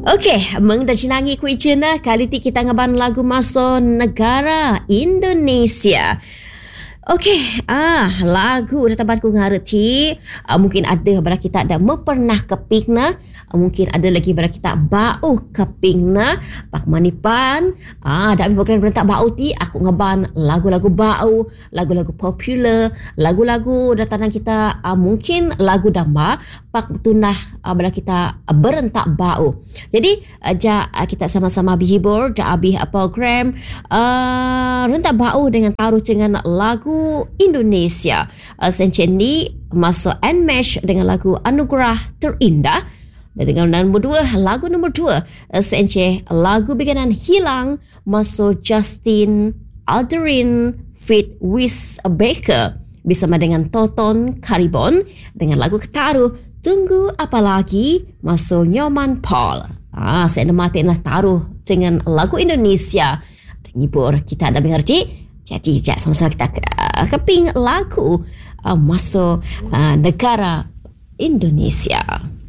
Okey, mengenai kuijen kali ti kita ngaban lagu masuk negara Indonesia. Okey, lagu dah taban ku ngareti, mungkin ada bara kita ada pernah kepingna, mungkin ada lagi bara kita bau kepingna, pak manipan, dak program berentak bau ti aku ngeban lagu-lagu bau, lagu-lagu popular, lagu-lagu datang kita mungkin lagu damba pak tunah bara kita berentak bau. Jadi kita sama-sama berhibur dak program rentak bau dengan taruh dengan lagu Indonesia. Sencen ni masuk Nmesh dengan lagu Anugerah Terindah. Dan dengan lagu nombor 2 sencen lagu bikinan Hilang masuk Justin Alderin Fit Wis Baker bersama dengan Toton Karibon dengan lagu ketaruh Tunggu Apa Lagi masuk Nyoman Paul. Saya namatin lah taruh dengan lagu Indonesia. Tenggibur kita ada mengerti. Jadi sama-sama kita keping lagu masuk negara Indonesia.